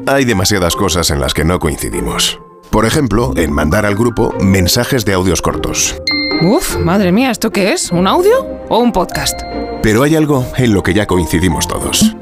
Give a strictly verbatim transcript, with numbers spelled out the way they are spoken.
hay demasiadas cosas en las que no coincidimos. Por ejemplo, en mandar al grupo mensajes de audios cortos. Uf, madre mía, ¿esto qué es? ¿Un audio o un podcast? Pero hay algo en lo que ya coincidimos todos.